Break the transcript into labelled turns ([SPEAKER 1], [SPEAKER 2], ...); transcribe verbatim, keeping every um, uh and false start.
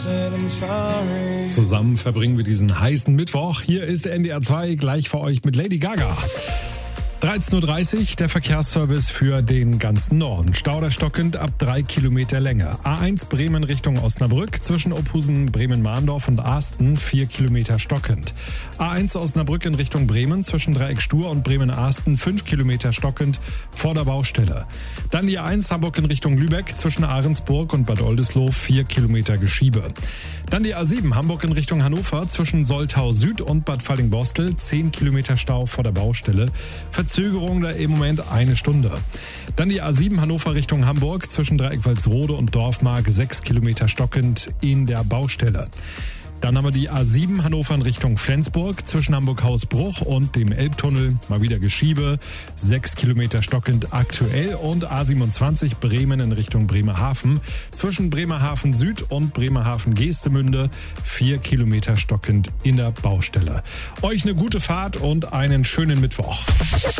[SPEAKER 1] Zusammen verbringen wir diesen heißen Mittwoch. Hier ist der N D R zwei gleich für euch mit Lady Gaga. dreizehn Uhr dreißig, der Verkehrsservice für den ganzen Norden. Stau stockend ab drei Kilometer Länge. A eins Bremen Richtung Osnabrück, zwischen Ophusen, Bremen-Mahndorf und Asten vier Kilometer stockend. A eins Osnabrück in Richtung Bremen, zwischen Dreieck Stur und Bremen-Asten fünf Kilometer stockend vor der Baustelle. Dann die A eins Hamburg in Richtung Lübeck, zwischen Ahrensburg und Bad Oldesloe vier Kilometer Geschiebe. Dann die A sieben Hamburg in Richtung Hannover, zwischen Soltau Süd und Bad Fallingbostel zehn Kilometer Stau vor der Baustelle. Verzögerung da im Moment eine Stunde. Dann die A sieben Hannover Richtung Hamburg, zwischen Dreieck-Walsrode und Dorfmark sechs Kilometer stockend in der Baustelle. Dann haben wir die A sieben Hannover in Richtung Flensburg, zwischen Hamburg-Hausbruch und dem Elbtunnel mal wieder Geschiebe, sechs Kilometer stockend aktuell. Und A siebenundzwanzig Bremen in Richtung Bremerhaven, zwischen Bremerhaven Süd und Bremerhaven Geestemünde, vier Kilometer stockend in der Baustelle. Euch eine gute Fahrt und einen schönen Mittwoch.